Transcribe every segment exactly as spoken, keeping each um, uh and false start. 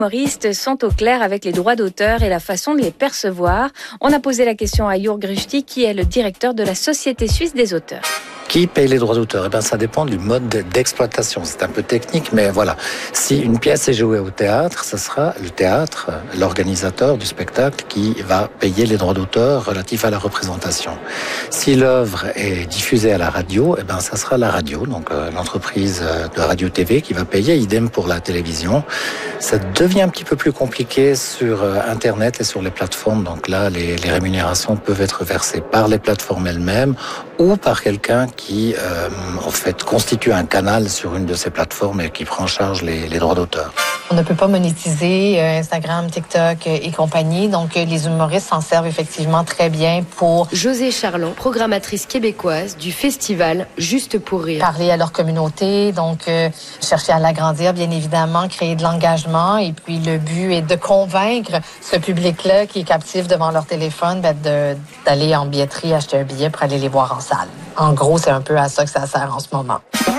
humoristes sont au clair avec les droits d'auteur et la façon de les percevoir. On a posé la question à Jörg Rüsti, qui est le directeur de la Société suisse des auteurs. Qui paye les droits d'auteur? Eh bien, ça dépend du mode d'exploitation. C'est un peu technique, mais voilà. Si une pièce est jouée au théâtre, ce sera le théâtre, l'organisateur du spectacle, qui va payer les droits d'auteur relatifs à la représentation. Si l'œuvre est diffusée à la radio, eh bien, ça sera la radio, donc euh, l'entreprise de radio-T V qui va payer. Idem pour la télévision. Ça devient un petit peu plus compliqué sur euh, Internet et sur les plateformes. Donc là, les, les rémunérations peuvent être versées par les plateformes elles-mêmes ou par quelqu'un qui, euh, en fait, constitue un canal sur une de ces plateformes et qui prend en charge les, les droits d'auteur. On ne peut pas monétiser euh, Instagram, TikTok euh, et compagnie, donc euh, les humoristes s'en servent effectivement très bien pour... Josée Charlon, programmatrice québécoise du festival Juste pour rire. Parler à leur communauté, donc euh, chercher à l'agrandir, bien évidemment, créer de l'engagement, et puis le but est de convaincre ce public-là qui est captif devant leur téléphone ben, de, d'aller en billetterie acheter un billet pour aller les voir en salle. En gros, c'est un peu à ça que ça sert en ce moment.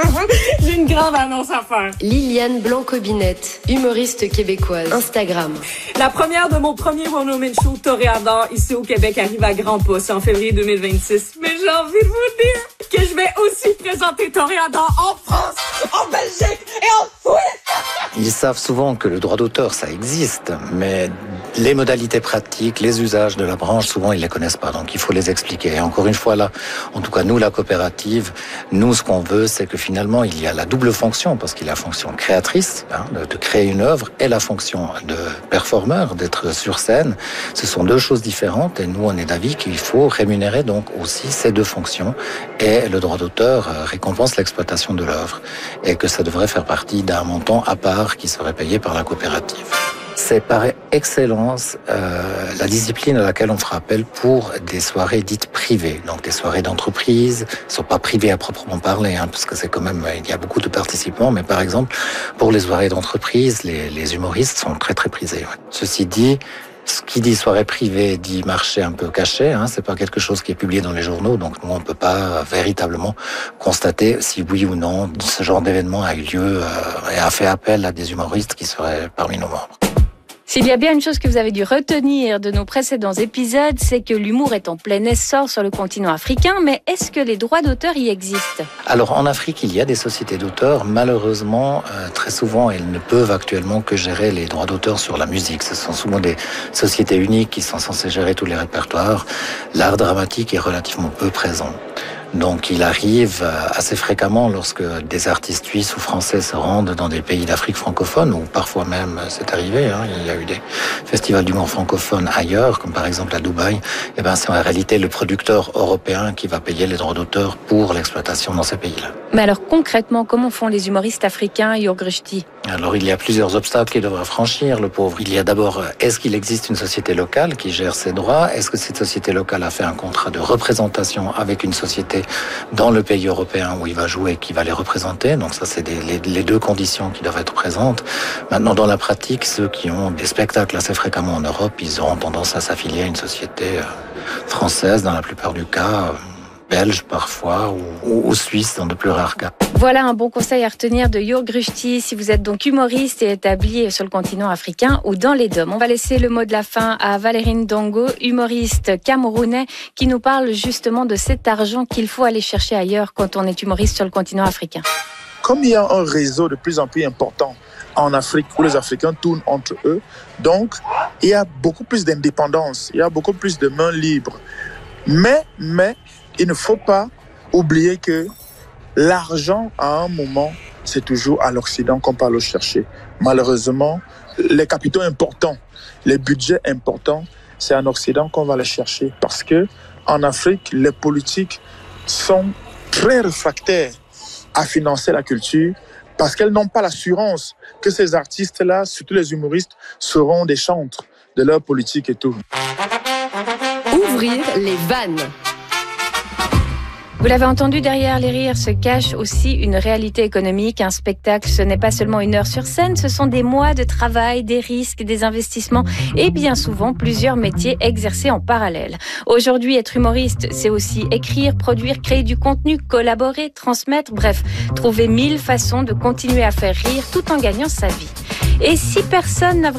J'ai une grande annonce à faire. Liliane Blanc-Cobinette, humoriste québécoise. Instagram. La première de mon premier One Woman Show Toréador ici au Québec arrive à grands pas. C'est en février deux mille vingt-six. Mais j'ai envie de vous dire que je vais aussi présenter Toréador en France, en Belgique et en Suisse. Ils savent souvent que le droit d'auteur, ça existe, mais les modalités pratiques, les usages de la branche, souvent, ils les connaissent pas. Donc, il faut les expliquer. Et encore une fois, là, en tout cas, nous, la coopérative, nous, ce qu'on veut, c'est que finalement, il y a la double fonction, parce qu'il y a la fonction créatrice, hein, de, de créer une œuvre, et la fonction de performeur, d'être sur scène. Ce sont deux choses différentes, et nous, on est d'avis qu'il faut rémunérer donc aussi ces deux fonctions, et le droit d'auteur récompense l'exploitation de l'œuvre, et que ça devrait faire partie d'un montant à part qui serait payé par la coopérative. C'est par excellence euh, la discipline à laquelle on fera appel pour des soirées dites privées, donc des soirées d'entreprise. Elles ne sont pas privées à proprement parler, hein, parce que c'est quand même, il y a beaucoup de participants, mais par exemple, pour les soirées d'entreprise, les, les humoristes sont très très prisés. Ouais. Ceci dit, ce qui dit soirée privée dit marché un peu caché, hein, c'est pas quelque chose qui est publié dans les journaux, donc nous on peut pas véritablement constater si oui ou non ce genre d'événement a eu lieu euh, et a fait appel à des humoristes qui seraient parmi nos membres. S'il y a bien une chose que vous avez dû retenir de nos précédents épisodes, c'est que l'humour est en plein essor sur le continent africain, mais est-ce que les droits d'auteur y existent? Alors en Afrique, il y a des sociétés d'auteurs. Malheureusement, euh, très souvent, elles ne peuvent actuellement que gérer les droits d'auteur sur la musique. Ce sont souvent des sociétés uniques qui sont censées gérer tous les répertoires. L'art dramatique est relativement peu présent. Donc il arrive assez fréquemment lorsque des artistes suisses ou français se rendent dans des pays d'Afrique francophone, ou parfois même c'est arrivé, hein, il y a eu des festivals d'humour francophone ailleurs, comme par exemple à Dubaï, et ben c'est en réalité le producteur européen qui va payer les droits d'auteur pour l'exploitation dans ces pays-là. Mais alors concrètement, comment font les humoristes africains, Jörg Rüsti? Alors il y a plusieurs obstacles qu'il devra franchir, le pauvre. Il y a d'abord, est-ce qu'il existe une société locale qui gère ses droits? Est-ce que cette société locale a fait un contrat de représentation avec une société dans le pays européen où il va jouer, qui va les représenter? Donc ça, c'est des, les, les deux conditions qui doivent être présentes. Maintenant, dans la pratique, ceux qui ont des spectacles assez fréquemment en Europe, ils auront tendance à s'affilier à une société française, dans la plupart du cas, belge parfois, ou, ou, ou suisse dans de plus rares cas. Voilà un bon conseil à retenir de Jörg Rüsti si vous êtes donc humoriste et établi sur le continent africain ou dans les D O M. On va laisser le mot de la fin à Valérine Dongo, humoriste camerounais, qui nous parle justement de cet argent qu'il faut aller chercher ailleurs quand on est humoriste sur le continent africain. Comme il y a un réseau de plus en plus important en Afrique où les Africains tournent entre eux, donc il y a beaucoup plus d'indépendance, il y a beaucoup plus de mains libres. Mais, mais, il ne faut pas oublier que l'argent, à un moment, c'est toujours à l'Occident qu'on peut le chercher. Malheureusement, les capitaux importants, les budgets importants, c'est en Occident qu'on va les chercher. Parce que en Afrique, les politiques sont très réfractaires à financer la culture parce qu'elles n'ont pas l'assurance que ces artistes-là, surtout les humoristes, seront des chantres de leur politique et tout. Ouvrir les vannes. Vous l'avez entendu, derrière les rires se cache aussi une réalité économique. Un spectacle, ce n'est pas seulement une heure sur scène, ce sont des mois de travail, des risques, des investissements et bien souvent plusieurs métiers exercés en parallèle. Aujourd'hui, être humoriste, c'est aussi écrire, produire, créer du contenu, collaborer, transmettre, bref, trouver mille façons de continuer à faire rire tout en gagnant sa vie. Et si personne n'a